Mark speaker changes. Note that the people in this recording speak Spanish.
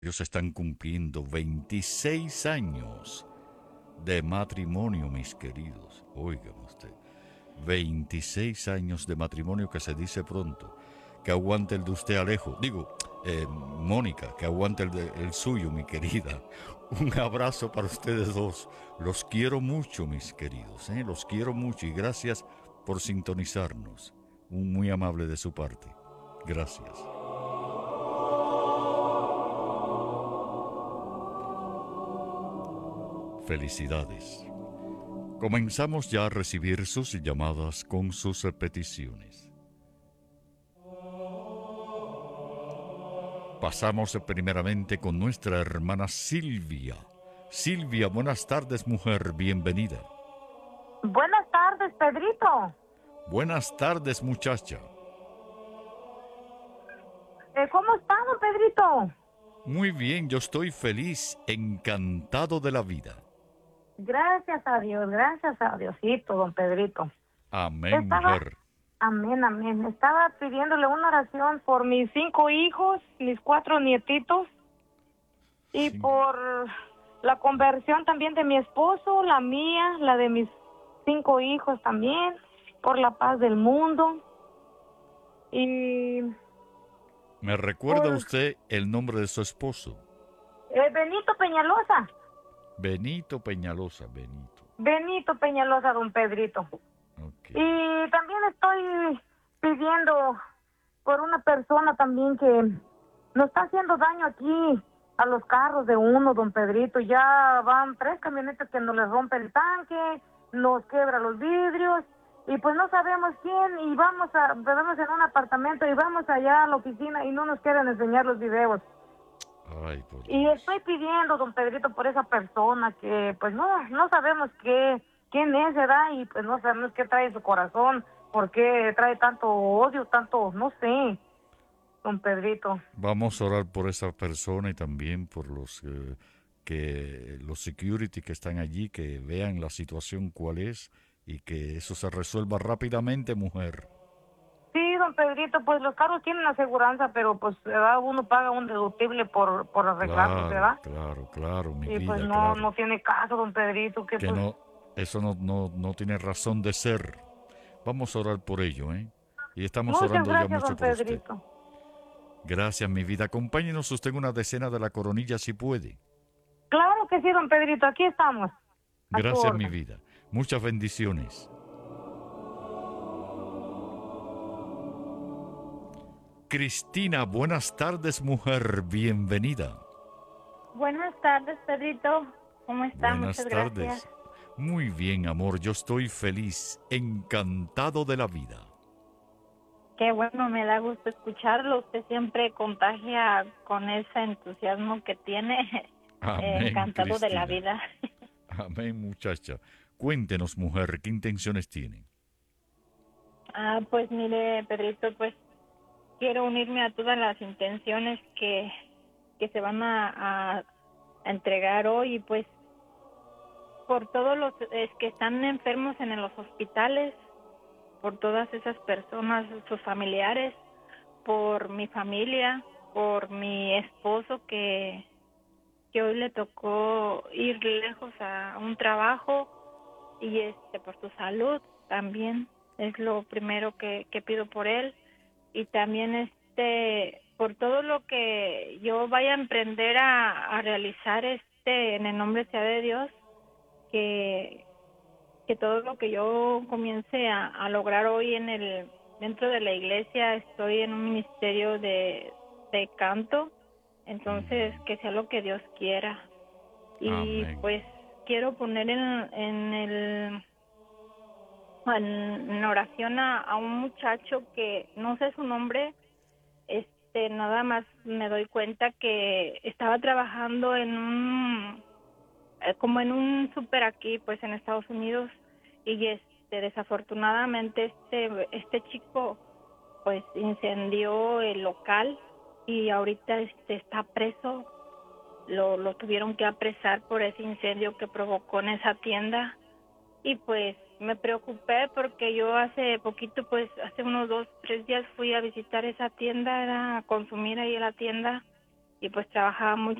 Speaker 1: Ellos están cumpliendo 26 años de matrimonio, mis queridos. Oigan usted, 26 años de matrimonio que se dice pronto. Que aguante el de usted, Alejo. Digo, Mónica, que aguante el suyo, mi querida. Un abrazo para ustedes dos. Los quiero mucho, mis queridos. Los quiero mucho y gracias por sintonizarnos. Un muy amable de su parte. Gracias. Felicidades. Comenzamos ya a recibir sus llamadas con sus peticiones. Pasamos primeramente con nuestra hermana Silvia. Silvia, buenas tardes, mujer, bienvenida.
Speaker 2: Buenas tardes, Pedrito.
Speaker 1: Buenas tardes, muchacha.
Speaker 2: ¿Cómo está, don Pedrito?
Speaker 1: Muy bien, yo estoy feliz, encantado de la vida.
Speaker 2: Gracias a Diosito, don Pedrito.
Speaker 1: Amén,
Speaker 2: Estaba,
Speaker 1: mujer.
Speaker 2: amén, amén. Estaba pidiéndole una oración por mis 5 hijos, mis 4 nietitos, y
Speaker 1: Sí.
Speaker 2: por la conversión también de mi esposo, la mía, la de mis 5 hijos también, por la paz del mundo, y
Speaker 1: ¿Me recuerda
Speaker 2: por
Speaker 1: usted el nombre de su esposo?
Speaker 2: Benito Peñalosa.
Speaker 1: Benito Peñalosa, Benito.
Speaker 2: Benito Peñalosa, don Pedrito.
Speaker 1: Ok.
Speaker 2: Y también estoy pidiendo por una persona también que nos está haciendo daño aquí a los carros de uno, don Pedrito. Ya van 3 camionetas que nos les rompe el tanque, nos quebra los vidrios, y pues no sabemos quién, y vivimos en un apartamento y vamos allá a la oficina y no nos quieren enseñar los videos.
Speaker 1: Ay, por
Speaker 2: Y
Speaker 1: Dios.
Speaker 2: estoy pidiendo, don Pedrito, por esa persona que pues no sabemos quién es, ¿verdad? Y pues no sabemos qué trae en su corazón, por qué trae tanto odio, tanto, no sé, don Pedrito.
Speaker 1: Vamos a orar por esa persona y también por los security que están allí, que vean la situación cuál es y que eso se resuelva rápidamente, mujer.
Speaker 2: Sí, don Pedrito, pues los carros tienen aseguranza, pero pues ¿verdad? Uno paga un deductible por arreglarlos,
Speaker 1: Claro,
Speaker 2: ¿verdad?
Speaker 1: claro, claro, mi
Speaker 2: Y pues
Speaker 1: vida,
Speaker 2: no,
Speaker 1: claro.
Speaker 2: no tiene caso, don Pedrito, que
Speaker 1: Que
Speaker 2: pues...
Speaker 1: no, eso no tiene razón de ser. Vamos a orar por ello, ¿eh? Y estamos
Speaker 2: Muchas
Speaker 1: orando ya
Speaker 2: gracias,
Speaker 1: mucho
Speaker 2: don
Speaker 1: por usted.
Speaker 2: Pedrito.
Speaker 1: Gracias, mi vida. Acompáñenos usted en una decena de la coronilla si puede.
Speaker 2: Claro que sí, don Pedrito, aquí estamos, a su
Speaker 1: Gracias, mi
Speaker 2: orden.
Speaker 1: vida. Muchas bendiciones. Cristina, buenas tardes, mujer. Bienvenida.
Speaker 3: Buenas tardes, Pedrito. ¿Cómo está?
Speaker 1: Buenas
Speaker 3: Muchas gracias.
Speaker 1: tardes. Muy bien, amor. Yo estoy feliz, encantado de la vida.
Speaker 3: Qué bueno, me da gusto escucharlo. Usted siempre contagia con ese entusiasmo que tiene.
Speaker 1: Amén,
Speaker 3: Encantado de la
Speaker 1: Cristina.
Speaker 3: vida.
Speaker 1: Amén, muchacha. Cuéntenos, mujer, ¿qué intenciones tiene?
Speaker 3: Pues mire, Pedrito, pues quiero unirme a todas las intenciones que se van a entregar hoy, y pues por todos los que están enfermos en los hospitales, por todas esas personas, sus familiares, por mi familia, por mi esposo que hoy le tocó ir lejos a un trabajo, y por su salud también es lo primero que pido por él, y también por todo lo que yo vaya a emprender a realizar en el nombre sea de Dios, que todo lo que yo comience a lograr hoy dentro de la iglesia. Estoy en un ministerio de canto, entonces que sea lo que Dios quiera. Y
Speaker 1: Amén.
Speaker 3: pues quiero poner en oración a un muchacho que no sé su nombre. Nada más me doy cuenta que estaba trabajando como en un súper aquí, pues en Estados Unidos, y desafortunadamente este chico pues incendió el local, y ahorita está preso. Lo tuvieron que apresar por ese incendio que provocó en esa tienda, y pues me preocupé porque yo hace poquito, pues hace unos 2, 3 días fui a visitar esa tienda, era a consumir ahí en la tienda, pues trabajaba mucho